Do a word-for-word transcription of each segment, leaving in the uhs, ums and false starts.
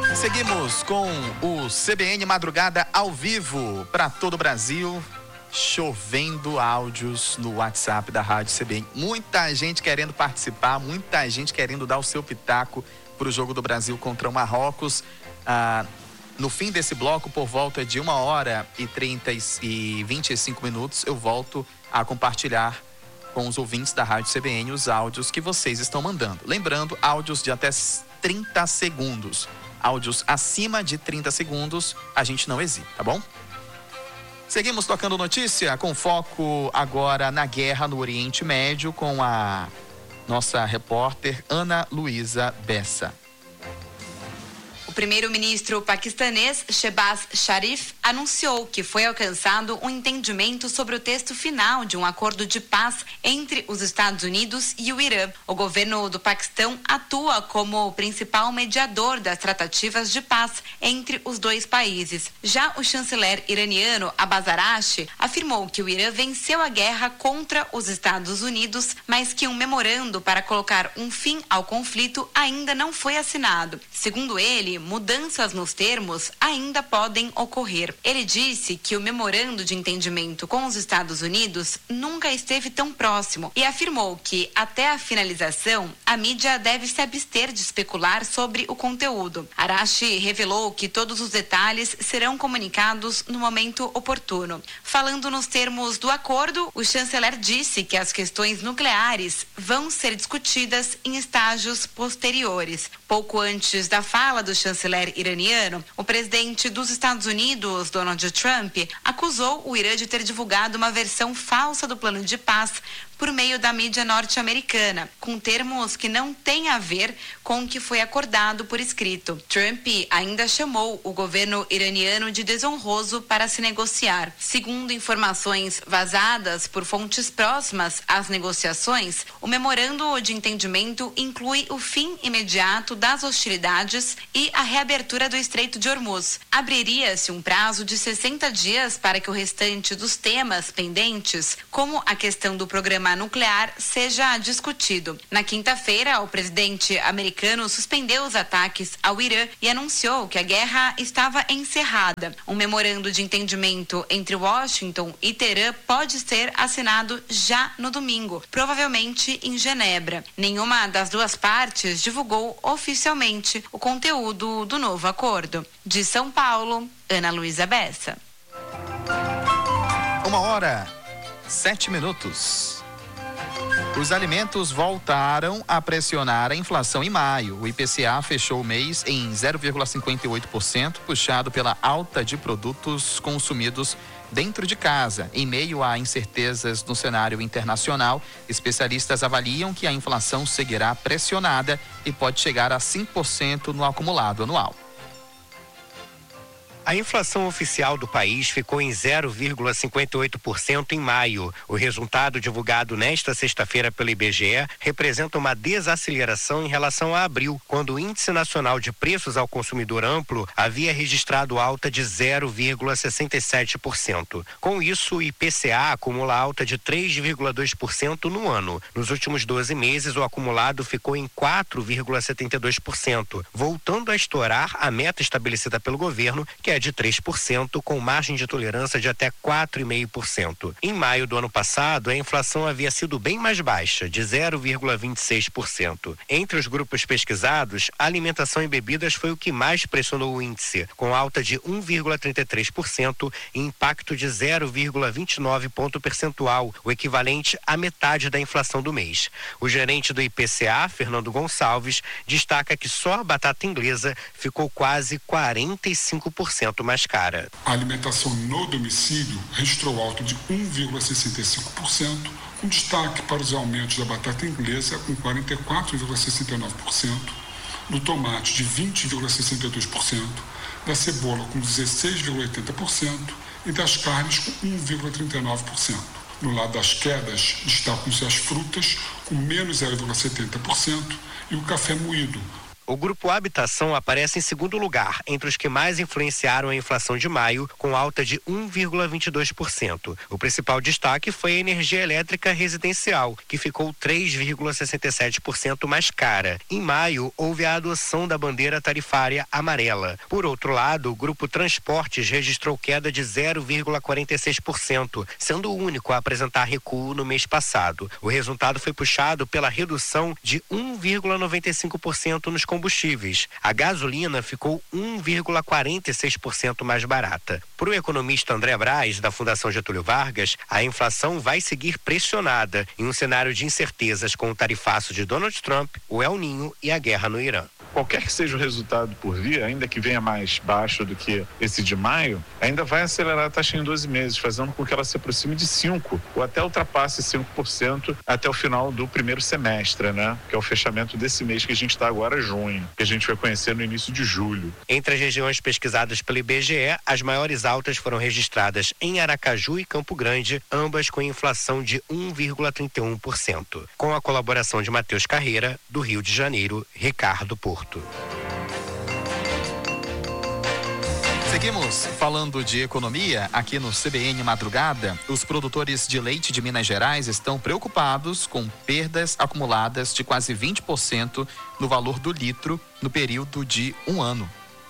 Seguimos com o C B N Madrugada ao vivo para todo o Brasil. Chovendo áudios no WhatsApp da Rádio C B N. Muita gente querendo participar, muita gente querendo dar o seu pitaco para o jogo do Brasil contra o Marrocos. Ah, no fim desse bloco, por volta de uma hora e trinta e vinte e cinco minutos, eu volto a compartilhar com os ouvintes da Rádio C B N os áudios que vocês estão mandando. Lembrando, áudios de até trinta segundos. Áudios acima de trinta segundos, a gente não exibe, tá bom? Seguimos tocando notícia com foco agora na guerra no Oriente Médio com a nossa repórter Ana Luísa Bessa. O primeiro-ministro paquistanês Shehbaz Sharif anunciou que foi alcançado um entendimento sobre o texto final de um acordo de paz entre os Estados Unidos e o Irã. O governo do Paquistão atua como o principal mediador das tratativas de paz entre os dois países. Já o chanceler iraniano Abbas Araghchi afirmou que o Irã venceu a guerra contra os Estados Unidos, mas que um memorando para colocar um fim ao conflito ainda não foi assinado. Segundo ele, mudanças nos termos ainda podem ocorrer. Ele disse que o memorando de entendimento com os Estados Unidos nunca esteve tão próximo e afirmou que, até a finalização, a mídia deve se abster de especular sobre o conteúdo. Araghchi revelou que todos os detalhes serão comunicados no momento oportuno. Falando nos termos do acordo, o chanceler disse que as questões nucleares vão ser discutidas em estágios posteriores. Pouco antes da fala do chanceler chanceler iraniano, o presidente dos Estados Unidos, Donald Trump, acusou o Irã de ter divulgado uma versão falsa do plano de paz por meio da mídia norte-americana, com termos que não têm a ver com o que foi acordado por escrito. Trump ainda chamou o governo iraniano de desonroso para se negociar. Segundo informações vazadas por fontes próximas às negociações, o memorando de entendimento inclui o fim imediato das hostilidades e a reabertura do Estreito de Hormuz. Abriria-se um prazo de sessenta dias para que o restante dos temas pendentes, como a questão do programa nuclear, seja discutido. Na quinta-feira, o presidente americano suspendeu os ataques ao Irã e anunciou que a guerra estava encerrada. Um memorando de entendimento entre Washington e Teherã pode ser assinado já no domingo, provavelmente em Genebra. Nenhuma das duas partes divulgou oficialmente o conteúdo do novo acordo. De São Paulo, Ana Luísa Bessa. Uma hora, sete minutos. Os alimentos voltaram a pressionar a inflação em maio. O I P C A fechou o mês em zero vírgula cinquenta e oito por cento, puxado pela alta de produtos consumidos dentro de casa. Em meio a incertezas no cenário internacional, especialistas avaliam que a inflação seguirá pressionada e pode chegar a cinco por cento no acumulado anual. A inflação oficial do país ficou em zero vírgula cinquenta e oito por cento em maio. O resultado divulgado nesta sexta-feira pelo I B G E representa uma desaceleração em relação a abril, quando o Índice Nacional de Preços ao Consumidor Amplo havia registrado alta de zero vírgula sessenta e sete por cento. Com isso, o I P C A acumula alta de três vírgula dois por cento no ano. Nos últimos doze meses, o acumulado ficou em quatro vírgula setenta e dois por cento, voltando a estourar a meta estabelecida pelo governo, que é de três por cento, com margem de tolerância de até quatro vírgula cinco por cento. Em maio do ano passado, a inflação havia sido bem mais baixa, de zero vírgula vinte e seis por cento. Entre os grupos pesquisados, a alimentação e bebidas foi o que mais pressionou o índice, com alta de um vírgula trinta e três por cento e impacto de zero vírgula vinte e nove ponto percentual, o equivalente à metade da inflação do mês. O gerente do I P C A, Fernando Gonçalves, destaca que só a batata inglesa ficou quase quarenta e cinco por cento mais cara. A alimentação no domicílio registrou alta de um vírgula sessenta e cinco por cento, com destaque para os aumentos da batata inglesa com quarenta e quatro vírgula sessenta e nove por cento, do tomate de vinte vírgula sessenta e dois por cento, da cebola com dezesseis vírgula oitenta por cento e das carnes com um vírgula trinta e nove por cento. No lado das quedas, destacam-se as frutas com menos zero vírgula setenta por cento e o café moído O grupo Habitação aparece em segundo lugar, entre os que mais influenciaram a inflação de maio, com alta de um vírgula vinte e dois por cento. O principal destaque foi a energia elétrica residencial, que ficou três vírgula sessenta e sete por cento mais cara. Em maio, houve a adoção da bandeira tarifária amarela. Por outro lado, o grupo Transportes registrou queda de zero vírgula quarenta e seis por cento, sendo o único a apresentar recuo no mês passado. O resultado foi puxado pela redução de um vírgula noventa e cinco por cento nos combustíveis. A gasolina ficou um vírgula quarenta e seis por cento mais barata. Para o economista André Braz, da Fundação Getúlio Vargas, a inflação vai seguir pressionada em um cenário de incertezas com o tarifaço de Donald Trump, o El Niño e a guerra no Irã. Qualquer que seja o resultado por vir, ainda que venha mais baixo do que esse de maio, ainda vai acelerar a taxa em doze meses, fazendo com que ela se aproxime de cinco por cento ou até ultrapasse cinco por cento até o final do primeiro semestre, né? Que é o fechamento desse mês que a gente está agora, junho, que a gente vai conhecer no início de julho. Entre as regiões pesquisadas pelo I B G E, as maiores altas foram registradas em Aracaju e Campo Grande, ambas com inflação de um vírgula trinta e um por cento. Com a colaboração de Matheus Carreira, do Rio de Janeiro, Ricardo Porto. Seguimos falando de economia aqui no C B N Madrugada. Os produtores de leite de Minas Gerais estão preocupados com perdas acumuladas de quase vinte por cento no valor do litro no período de um ano.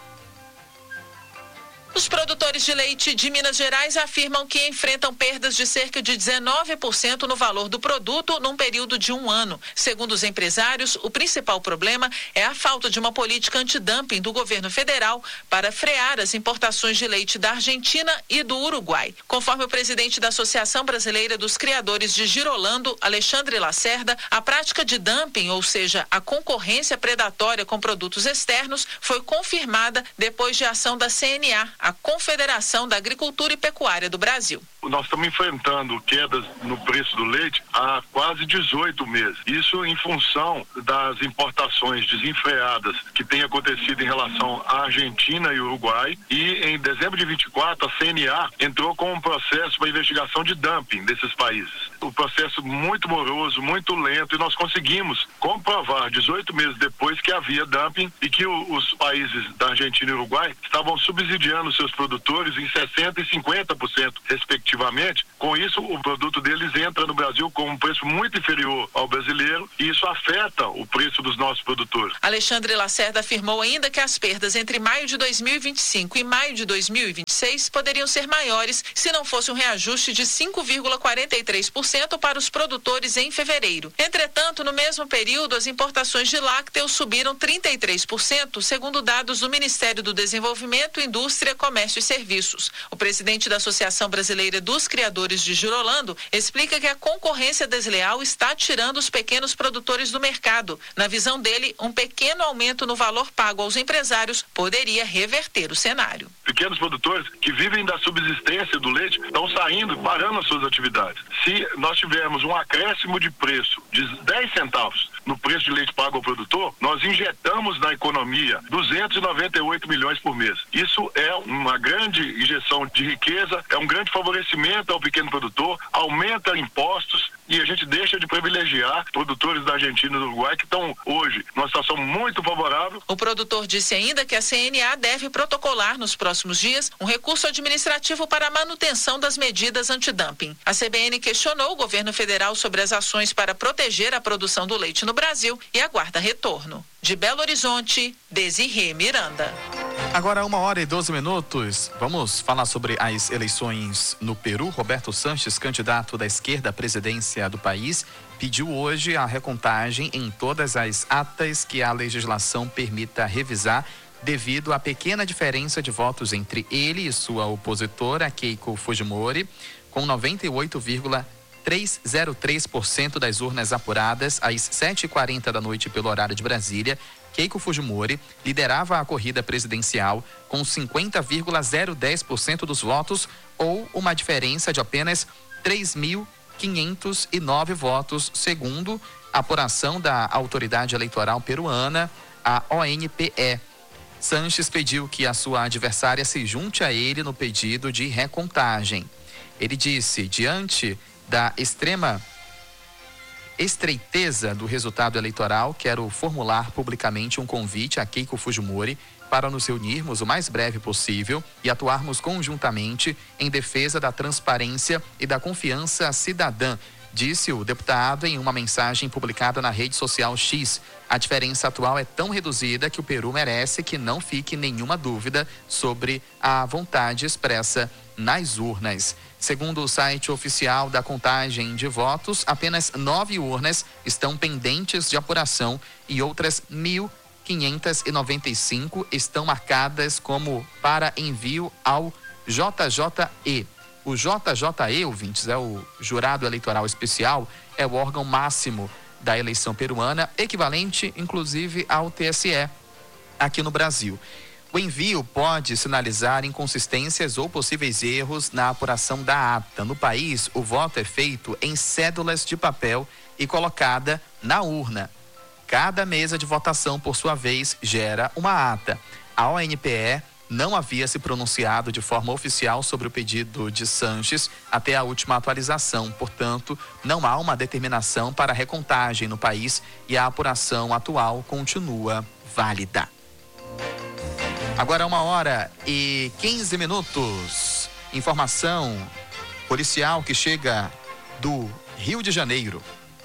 Os produtores de leite de Minas Gerais afirmam que enfrentam perdas de cerca de dezenove por cento no valor do produto num período de um ano. Segundo os empresários, o principal problema é a falta de uma política antidumping do governo federal para frear as importações de leite da Argentina e do Uruguai. Conforme o presidente da Associação Brasileira dos Criadores de Girolando, Alexandre Lacerda, a prática de dumping, ou seja, a concorrência predatória com produtos externos, foi confirmada depois de ação da C N A, a Confederação da Agricultura e Pecuária do Brasil. Nós estamos enfrentando quedas no preço do leite há quase dezoito meses. Isso em função das importações desenfreadas que têm acontecido em relação à Argentina e Uruguai. E em dezembro de vinte e quatro, a C N A entrou com um processo para investigação de dumping desses países. Um processo muito moroso, muito lento, e nós conseguimos comprovar dezoito meses depois que havia dumping e que o, os países da Argentina e Uruguai estavam subsidiando seus produtores em sessenta por cento e cinquenta por cento, respectivamente. Com isso, o produto deles entra no Brasil com um preço muito inferior ao brasileiro, e isso afeta o preço dos nossos produtores. Alexandre Lacerda afirmou ainda que as perdas entre maio de dois mil e vinte e cinco e maio de dois mil e vinte e seis poderiam ser maiores se não fosse um reajuste de cinco vírgula quarenta e três por cento para os produtores em fevereiro. Entretanto, no mesmo período, as importações de lácteos subiram trinta e três por cento, segundo dados do Ministério do Desenvolvimento, Indústria, Comércio e Serviços. O presidente da Associação Brasileira dos Criadores de Girolando explica que a concorrência desleal está tirando os pequenos produtores do mercado. Na visão dele, um pequeno aumento no valor pago aos empresários poderia reverter o cenário. Pequenos produtores que vivem da subsistência do leite estão saindo, parando as suas atividades. Se nós tivermos um acréscimo de preço de dez centavos no preço de leite pago ao produtor, nós injetamos na economia duzentos e noventa e oito milhões por mês. Isso é uma grande injeção de riqueza, é um grande favorecimento ao pequeno produtor, aumenta impostos e a gente deixa de privilegiar produtores da Argentina e do Uruguai que estão hoje numa situação muito favorável. O produtor disse ainda que a C N A deve protocolar nos próximos dias um recurso administrativo para a manutenção das medidas antidumping. A C B N questionou o governo federal sobre as ações para proteger a produção do leite no Brasil e aguarda retorno. De Belo Horizonte, Desirê Miranda. Agora, uma hora e doze minutos. Vamos falar sobre as eleições no Peru. Roberto Sanches, candidato da esquerda à presidência do país, pediu hoje a recontagem em todas as atas que a legislação permita revisar, devido à pequena diferença de votos entre ele e sua opositora, Keiko Fujimori, com noventa e oito vírgula trezentos e três por cento das urnas apuradas às sete e quarenta da noite pelo horário de Brasília. Keiko Fujimori liderava a corrida presidencial com cinquenta vírgula zero dez por cento dos votos, ou uma diferença de apenas três mil quinhentos e nove votos, segundo a apuração da autoridade eleitoral peruana, a O N P E. Sanches pediu que a sua adversária se junte a ele no pedido de recontagem. Ele disse, diante da extrema estreiteza do resultado eleitoral, quero formular publicamente um convite a Keiko Fujimori para nos reunirmos o mais breve possível e atuarmos conjuntamente em defesa da transparência e da confiança cidadã, disse o deputado em uma mensagem publicada na rede social X. A diferença atual é tão reduzida que o Peru merece que não fique nenhuma dúvida sobre a vontade expressa nas urnas. Segundo o site oficial da contagem de votos, apenas nove urnas estão pendentes de apuração e outras mil quinhentas e noventa e cinco estão marcadas como para envio ao J J E. O J J E, ouvintes, é o Jurado Eleitoral Especial, é o órgão máximo da eleição peruana, equivalente, inclusive, ao T S E aqui no Brasil. O envio pode sinalizar inconsistências ou possíveis erros na apuração da ata. No país, o voto é feito em cédulas de papel e colocada na urna. Cada mesa de votação, por sua vez, gera uma ata. A O N P E não havia se pronunciado de forma oficial sobre o pedido de Sanches até a última atualização. Portanto, não há uma determinação para a recontagem no país e a apuração atual continua válida. Agora uma hora e quinze minutos. Informação policial que chega do Rio de Janeiro.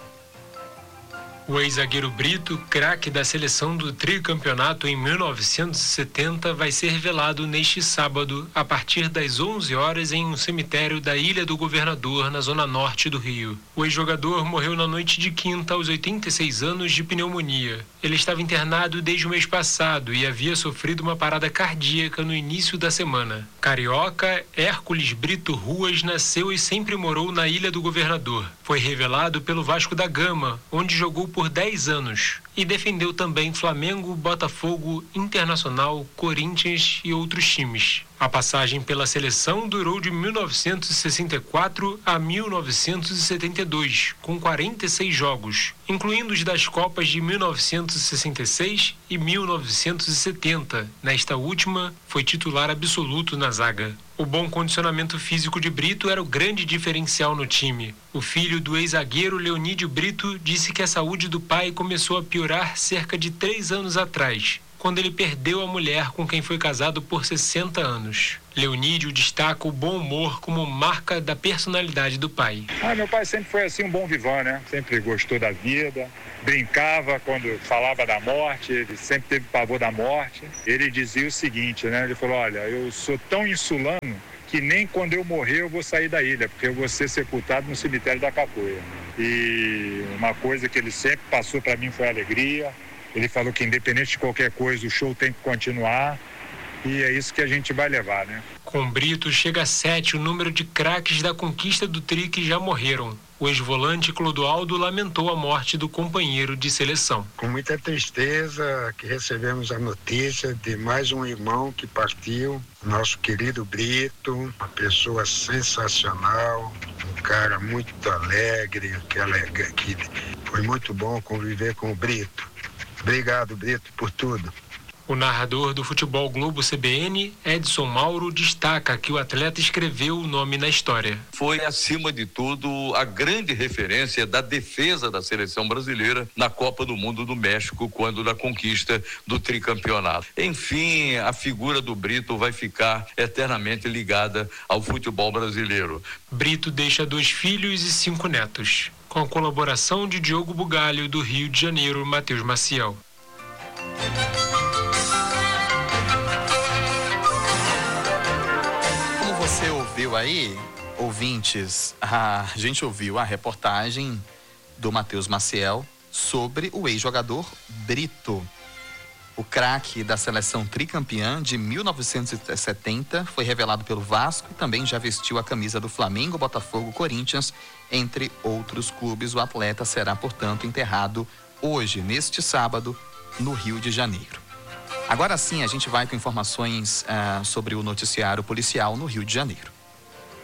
O ex-zagueiro Brito, craque da seleção do tricampeonato em mil novecentos e setenta, vai ser velado neste sábado, a partir das onze horas, em um cemitério da Ilha do Governador, na zona norte do Rio. O ex-jogador morreu na noite de quinta, aos oitenta e seis anos, de pneumonia. Ele estava internado desde o mês passado e havia sofrido uma parada cardíaca no início da semana. Carioca, Hércules Brito Ruas nasceu e sempre morou na Ilha do Governador. Foi revelado pelo Vasco da Gama, onde jogou por dez anos e defendeu também Flamengo, Botafogo, Internacional, Corinthians e outros times. A passagem pela seleção durou de mil novecentos e sessenta e quatro a mil novecentos e setenta e dois, com quarenta e seis jogos, incluindo os das Copas de mil novecentos e sessenta e seis e mil novecentos e setenta. Nesta última, foi titular absoluto na zaga. O bom condicionamento físico de Brito era o grande diferencial no time. O filho do ex-zagueiro Leonídio Brito disse que a saúde do pai começou a piorar cerca de três anos atrás, quando ele perdeu a mulher com quem foi casado por sessenta anos. Leonídio destaca o bom humor como marca da personalidade do pai. Ah, meu pai sempre foi assim, um bom vivant, né? Sempre gostou da vida, brincava quando falava da morte, ele sempre teve pavor da morte. Ele dizia o seguinte, né? Ele falou, olha, eu sou tão insulano que nem quando eu morrer eu vou sair da ilha, porque eu vou ser sepultado no cemitério da Capoeira. E uma coisa que ele sempre passou para mim foi alegria. Ele falou que independente de qualquer coisa, o show tem que continuar. E é isso que a gente vai levar, né? Com Brito chega a sete o número de craques da conquista do tri que já morreram. O ex-volante Clodoaldo lamentou a morte do companheiro de seleção. Com muita tristeza que recebemos a notícia de mais um irmão que partiu, nosso querido Brito, uma pessoa sensacional, um cara muito alegre, que, alegre, que foi muito bom conviver com o Brito. Obrigado, Brito, por tudo. O narrador do Futebol Globo C B N, Edson Mauro, destaca que o atleta escreveu o nome na história. Foi, acima de tudo, a grande referência da defesa da seleção brasileira na Copa do Mundo do México, quando da conquista do tricampeonato. Enfim, a figura do Brito vai ficar eternamente ligada ao futebol brasileiro. Brito deixa dois filhos e cinco netos, com a colaboração de Diogo Bugalho, do Rio de Janeiro, Matheus Maciel. Você ouviu aí, ouvintes, a gente ouviu a reportagem do Matheus Maciel sobre o ex-jogador Brito. O craque da seleção tricampeã de mil novecentos e setenta foi revelado pelo Vasco e também já vestiu a camisa do Flamengo, Botafogo, Corinthians, entre outros clubes. O atleta será, portanto, enterrado hoje, neste sábado, no Rio de Janeiro. Agora sim, a gente vai com informações uh, sobre o noticiário policial no Rio de Janeiro.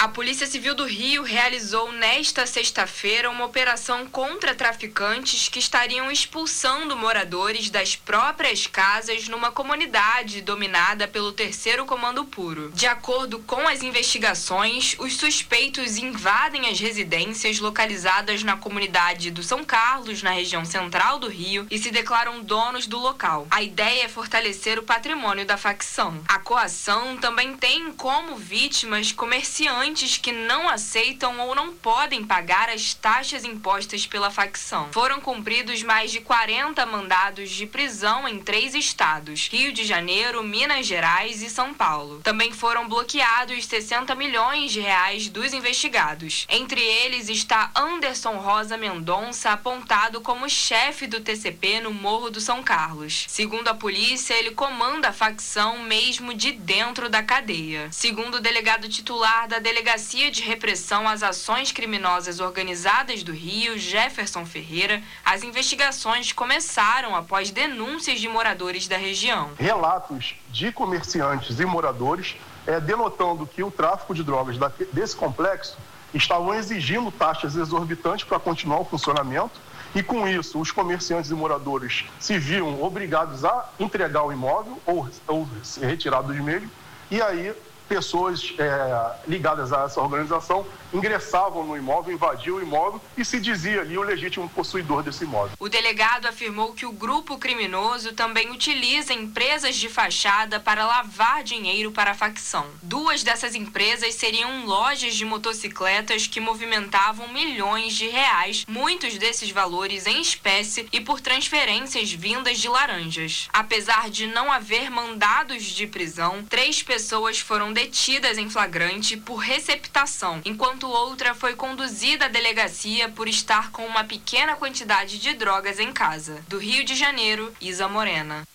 A Polícia Civil do Rio realizou nesta sexta-feira uma operação contra traficantes que estariam expulsando moradores das próprias casas numa comunidade dominada pelo Terceiro Comando Puro. De acordo com as investigações, os suspeitos invadem as residências localizadas na comunidade do São Carlos, na região central do Rio, e se declaram donos do local. A ideia é fortalecer o patrimônio da facção. A coação também tem como vítimas comerciantes que não aceitam ou não podem pagar as taxas impostas pela facção. Foram cumpridos mais de quarenta mandados de prisão em três estados: Rio de Janeiro, Minas Gerais e São Paulo. Também foram bloqueados sessenta milhões de reais dos investigados. Entre eles está Anderson Rosa Mendonça, apontado como chefe do T C P no Morro do São Carlos. Segundo a polícia, ele comanda a facção mesmo de dentro da cadeia. Segundo o delegado titular da Delegacia de Repressão às Ações Criminosas Organizadas do Rio, Jefferson Ferreira, as investigações começaram após denúncias de moradores da região. Relatos de comerciantes e moradores é, denotando que o tráfico de drogas da, desse complexo estavam exigindo taxas exorbitantes para continuar o funcionamento, e com isso os comerciantes e moradores se viam obrigados a entregar o imóvel ou, ou se retirar dos mesmos, e aí pessoas é, ligadas a essa organização ingressavam no imóvel, invadiam o imóvel e se dizia ali o legítimo possuidor desse imóvel. O delegado afirmou que o grupo criminoso também utiliza empresas de fachada para lavar dinheiro para a facção. Duas dessas empresas seriam lojas de motocicletas que movimentavam milhões de reais, muitos desses valores em espécie e por transferências vindas de Laranjas. Apesar de não haver mandados de prisão, três pessoas foram detidas em flagrante por receptação, enquanto outra foi conduzida à delegacia por estar com uma pequena quantidade de drogas em casa. Do Rio de Janeiro, Isa Morena.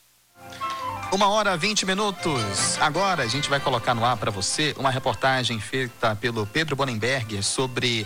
Uma hora, vinte minutos. Agora a gente vai colocar no ar para você uma reportagem feita pelo Pedro Bonenberger sobre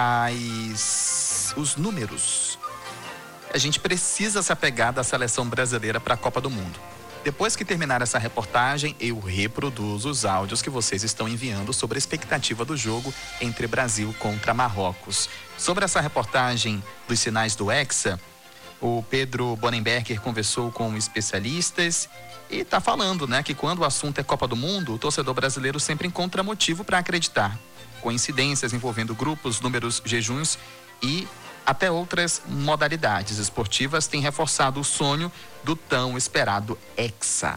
as... os números. A gente precisa se apegar da seleção brasileira para a Copa do Mundo. Depois que terminar essa reportagem, eu reproduzo os áudios que vocês estão enviando sobre a expectativa do jogo entre Brasil contra Marrocos. Sobre essa reportagem dos sinais do Hexa, o Pedro Bonenberger conversou com especialistas e está falando, né, que quando o assunto é Copa do Mundo, o torcedor brasileiro sempre encontra motivo para acreditar. Coincidências envolvendo grupos, números, jejuns e até outras modalidades esportivas têm reforçado o sonho do tão esperado Hexa.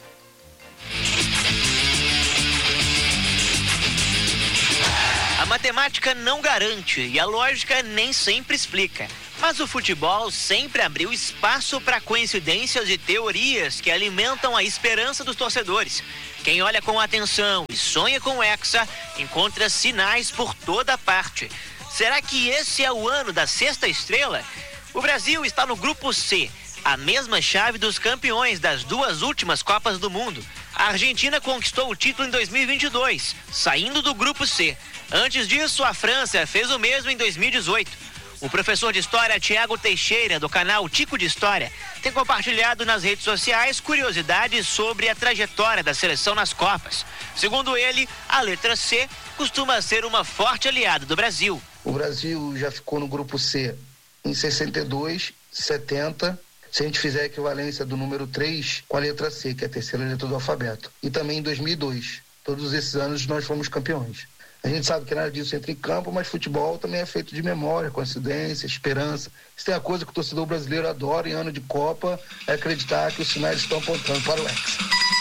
A matemática não garante e a lógica nem sempre explica. Mas o futebol sempre abriu espaço para coincidências e teorias que alimentam a esperança dos torcedores. Quem olha com atenção e sonha com o Hexa encontra sinais por toda parte. Será que esse é o ano da sexta estrela? O Brasil está no Grupo C, a mesma chave dos campeões das duas últimas Copas do Mundo. A Argentina conquistou o título em dois mil e vinte e dois, saindo do Grupo C. Antes disso, a França fez o mesmo em dois mil e dezoito. O professor de História Tiago Teixeira, do canal Tico de História, tem compartilhado nas redes sociais curiosidades sobre a trajetória da seleção nas Copas. Segundo ele, a letra C costuma ser uma forte aliada do Brasil. O Brasil já ficou no Grupo C em sessenta e dois, setenta, se a gente fizer a equivalência do número três com a letra C, que é a terceira letra do alfabeto. E também em dois mil e dois. Todos esses anos nós fomos campeões. A gente sabe que nada disso entra em campo, mas futebol também é feito de memória, coincidência, esperança. Isso tem a coisa que o torcedor brasileiro adora em ano de Copa, é acreditar que os sinais estão apontando para o Hexa.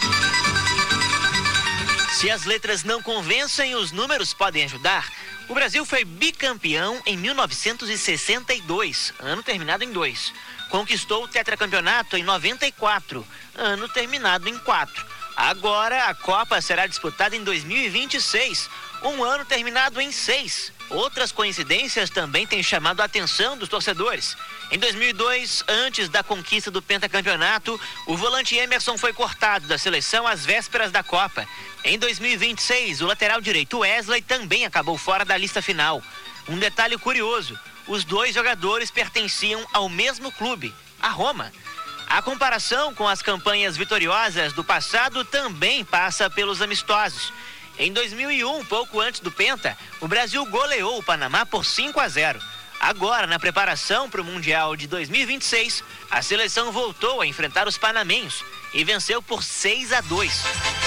Se as letras não convencem, os números podem ajudar. O Brasil foi bicampeão em mil novecentos e sessenta e dois, ano terminado em dois. Conquistou o tetracampeonato em noventa e quatro, ano terminado em quatro. Agora a Copa será disputada em dois mil e vinte e seis, um ano terminado em seis. Outras coincidências também têm chamado a atenção dos torcedores. Em dois mil e dois, antes da conquista do pentacampeonato, o volante Emerson foi cortado da seleção às vésperas da Copa. Em dois mil e vinte e seis, o lateral direito Wesley também acabou fora da lista final. Um detalhe curioso, os dois jogadores pertenciam ao mesmo clube, a Roma. A comparação com as campanhas vitoriosas do passado também passa pelos amistosos. Em dois mil e um, pouco antes do Penta, o Brasil goleou o Panamá por cinco a zero. Agora, na preparação para o Mundial de dois mil e vinte e seis, a seleção voltou a enfrentar os panamenhos e venceu por seis a dois.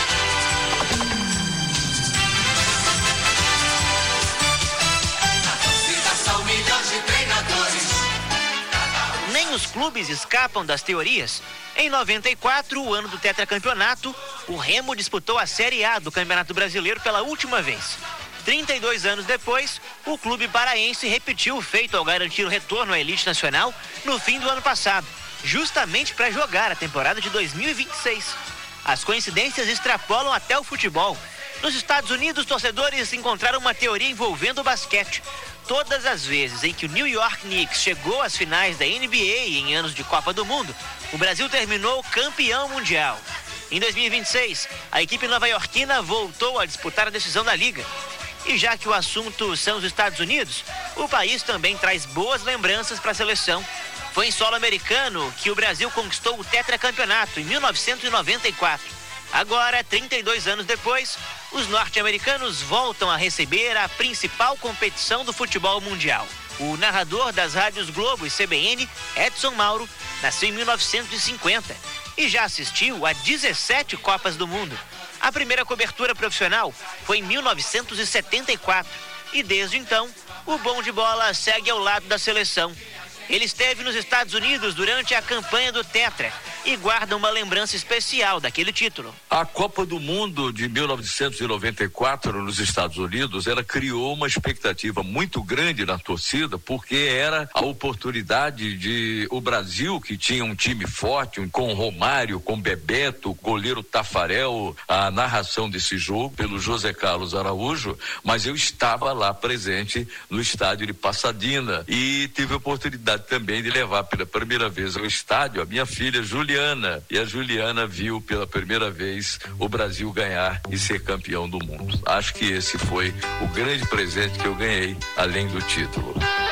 Nem os clubes escapam das teorias. Em noventa e quatro, o ano do tetracampeonato, o Remo disputou a Série A do Campeonato Brasileiro pela última vez. trinta e dois anos depois, o clube paraense repetiu o feito ao garantir o retorno à elite nacional no fim do ano passado, justamente para jogar a temporada de dois mil e vinte e seis. As coincidências extrapolam até o futebol. Nos Estados Unidos, torcedores encontraram uma teoria envolvendo o basquete. Todas as vezes em que o New York Knicks chegou às finais da N B A em anos de Copa do Mundo, o Brasil terminou campeão mundial. Em dois mil e vinte e seis, a equipe nova-iorquina voltou a disputar a decisão da Liga. E já que o assunto são os Estados Unidos, o país também traz boas lembranças para a seleção. Foi em solo americano que o Brasil conquistou o tetracampeonato em mil novecentos e noventa e quatro. Agora, trinta e dois anos depois, os norte-americanos voltam a receber a principal competição do futebol mundial. O narrador das rádios Globo e C B N, Edson Mauro, nasceu em mil novecentos e cinquenta e já assistiu a dezessete Copas do Mundo. A primeira cobertura profissional foi em mil novecentos e setenta e quatro e desde então o bom de bola segue ao lado da seleção. Ele esteve nos Estados Unidos durante a campanha do Tetra e guarda uma lembrança especial daquele título. A Copa do Mundo de mil novecentos e noventa e quatro nos Estados Unidos, ela criou uma expectativa muito grande na torcida, porque era a oportunidade de o Brasil, que tinha um time forte, com Romário, com Bebeto, goleiro Tafarel, a narração desse jogo pelo José Carlos Araújo, mas eu estava lá presente no estádio de Pasadena e tive a oportunidade também de levar pela primeira vez ao estádio a minha filha Juliana, e a Juliana viu pela primeira vez o Brasil ganhar e ser campeão do mundo. Acho que esse foi o grande presente que eu ganhei, além do título.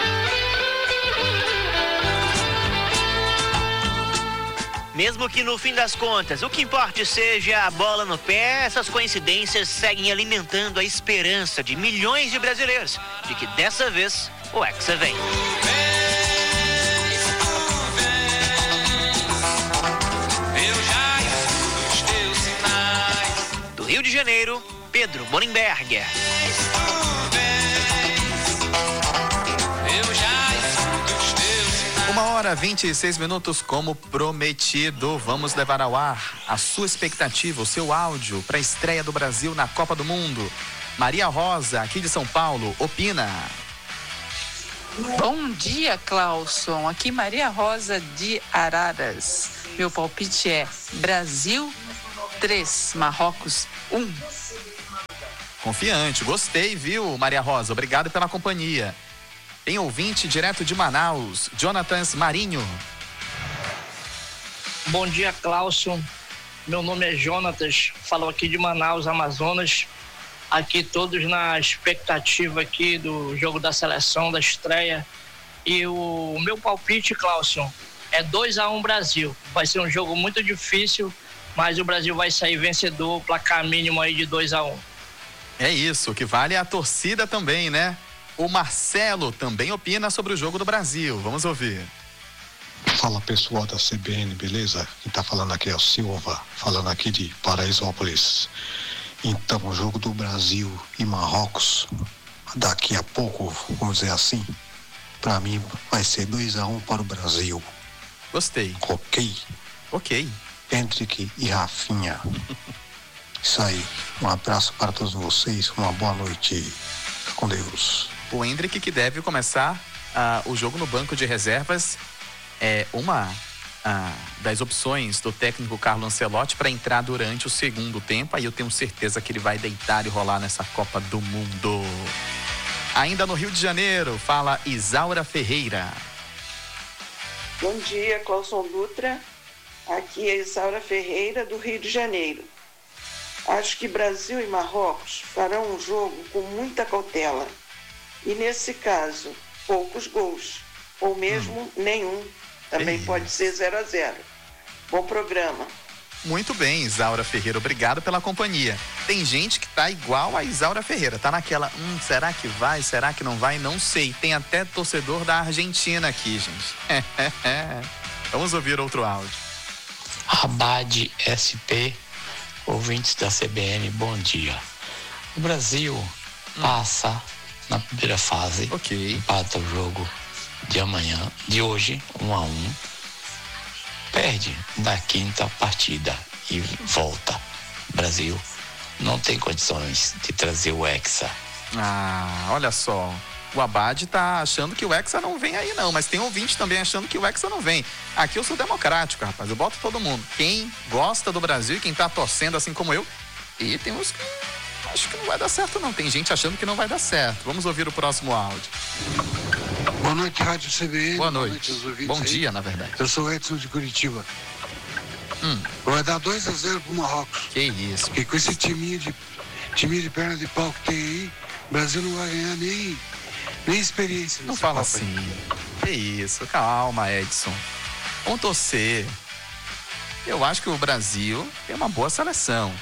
Mesmo que no fim das contas o que importe seja a bola no pé, essas coincidências seguem alimentando a esperança de milhões de brasileiros de que dessa vez o Hexa vem. Do Rio de Janeiro, Pedro Borenberger. Uma hora vinte e seis minutos, como prometido. Vamos levar ao ar a sua expectativa, o seu áudio para a estreia do Brasil na Copa do Mundo. Maria Rosa, aqui de São Paulo, opina. Bom dia, Clauson. Aqui Maria Rosa de Araras. Meu palpite é Brasil três, Marrocos um. Confiante, gostei, viu, Maria Rosa? Obrigado pela companhia. Tem ouvinte direto de Manaus, Jonatas Marinho. Bom dia, Clauson. Meu nome é Jonatas, falo aqui de Manaus, Amazonas. Aqui todos na expectativa aqui do jogo da seleção, da estreia. E o meu palpite, Clauson, é dois a um Brasil. Vai ser um jogo muito difícil, mas o Brasil vai sair vencedor, placar mínimo aí de dois a um. É isso, o que vale é a torcida também, né? O Marcelo também opina sobre o jogo do Brasil. Vamos ouvir. Fala, pessoal da C B N, beleza? Quem tá falando aqui é o Silva, falando aqui de Paraisópolis. Então, o jogo do Brasil e Marrocos, daqui a pouco, vamos dizer assim, pra mim vai ser dois a um para o Brasil. Gostei. Ok? Ok. Hendrick e Rafinha. Isso aí. Um abraço para todos vocês, uma boa noite. Fica com Deus. O Hendrick, que deve começar uh, o jogo no banco de reservas, é uma uh, das opções do técnico Carlo Ancelotti para entrar durante o segundo tempo. Aí eu tenho certeza que ele vai deitar e rolar nessa Copa do Mundo. Ainda no Rio de Janeiro, fala Isaura Ferreira. Bom dia, Clauson Dutra. Aqui é Isaura Ferreira, do Rio de Janeiro. Acho que Brasil e Marrocos farão um jogo com muita cautela. E nesse caso, poucos gols, ou mesmo hum. nenhum. Também é pode ser zero a zero. Bom programa. Muito bem, Isaura Ferreira, obrigado pela companhia. Tem gente que tá igual a Isaura Ferreira, tá naquela, hum, será que vai, será que não vai? Não sei, tem até torcedor da Argentina aqui, gente. Vamos ouvir outro áudio. Abad S P, ouvintes da C B N, bom dia. O Brasil hum. passa na primeira fase, okay. empata o jogo de amanhã, de hoje, um a um. Perde na quinta partida e volta. O Brasil não tem condições de trazer o Hexa. Ah, olha só. O Abad tá achando que o Hexa não vem aí não, mas tem ouvinte também achando que o Hexa não vem. Aqui eu sou democrático, rapaz, eu boto todo mundo. Quem gosta do Brasil e quem tá torcendo assim como eu, e tem uns que acho que não vai dar certo não. Tem gente achando que não vai dar certo. Vamos ouvir o próximo áudio. Boa noite, Rádio C B N. Boa noite. Boa noite Bom aí. dia, na verdade. Eu sou o Edson de Curitiba. Hum. Vai dar dois a zero pro Marrocos. Que isso. Porque com esse timinho de, timinho de perna de pau que tem aí, o Brasil não vai ganhar nem, nem experiência. Não fala assim. Que isso. Calma, Edson. Vamos torcer. Eu acho que o Brasil tem uma boa seleção.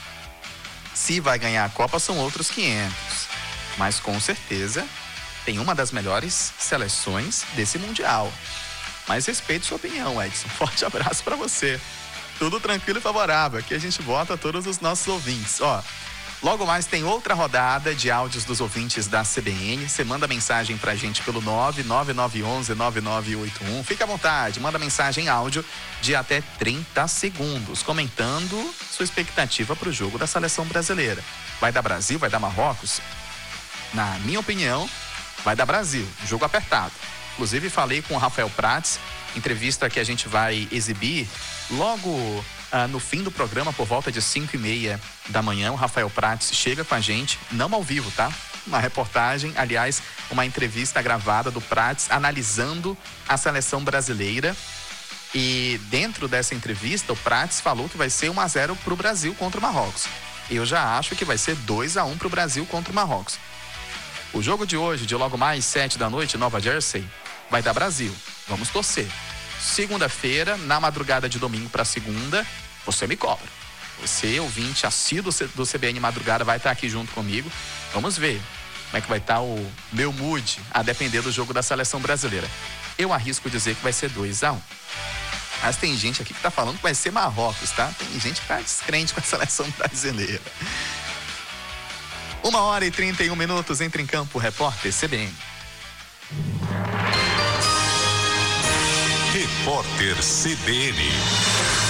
Se vai ganhar a Copa, são outros quinhentos. Mas com certeza tem uma das melhores seleções desse Mundial. Mas respeito sua opinião, Edson. Forte abraço para você. Tudo tranquilo e favorável. Aqui a gente vota todos os nossos ouvintes. Ó, logo mais tem outra rodada de áudios dos ouvintes da C B N. Você manda mensagem pra gente pelo nove nove nove um um nove nove oito um. Fique à vontade, manda mensagem em áudio de até trinta segundos, comentando sua expectativa pro jogo da seleção brasileira. Vai dar Brasil, vai dar Marrocos? Na minha opinião, vai dar Brasil, jogo apertado. Inclusive falei com o Rafael Prats, entrevista que a gente vai exibir logo ah, no fim do programa, por volta de cinco e meia da manhã. O Rafael Prats chega com a gente, não ao vivo, tá? Uma reportagem, aliás, uma entrevista gravada do Prats analisando a seleção brasileira. E dentro dessa entrevista, o Prats falou que vai ser um a zero pro Brasil contra o Marrocos. Eu já acho que vai ser dois a um pro Brasil contra o Marrocos. O jogo de hoje, de logo mais sete da noite, Nova Jersey, vai dar Brasil. Vamos torcer. Segunda-feira, na madrugada de domingo para segunda, você me cobra. Você, ouvinte assíduo do C B N Madrugada, vai estar aqui junto comigo. Vamos ver como é que vai estar o meu mood, a depender do jogo da seleção brasileira. Eu arrisco dizer que vai ser dois a um. Mas tem gente aqui que tá falando que vai ser Marrocos, tá? Tem gente que tá descrente com a seleção brasileira. Uma hora e trinta e um minutos, entra em campo, repórter C B N. Repórter C B N.